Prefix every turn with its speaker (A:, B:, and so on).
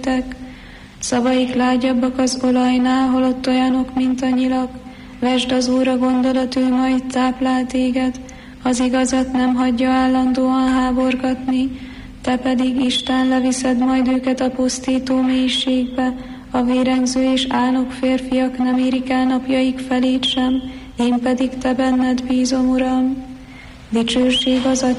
A: Szavaik lágyabbak az olajnál, holott olyanok, mint a nyilak. Vesd az Úrra gondolat, ő majd táplál téged, az igazat nem hagyja állandóan háborgatni, te pedig Isten leviszed majd őket a pusztító mélységbe, a vérengző és álnok férfiak nem érik el napjaik felét sem, én pedig te benned bízom, Uram. Dicsőség az